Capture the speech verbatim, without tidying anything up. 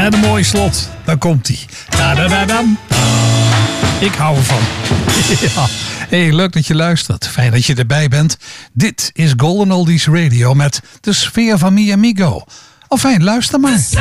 En een mooi slot. Dan komt hij. Da-da-da-dam. Ik hou ervan. Ja. Hey, leuk dat je luistert. Fijn dat je erbij bent. Dit is Golden Oldies Radio met de sfeer van Mi Amigo. Of fijn, luister maar.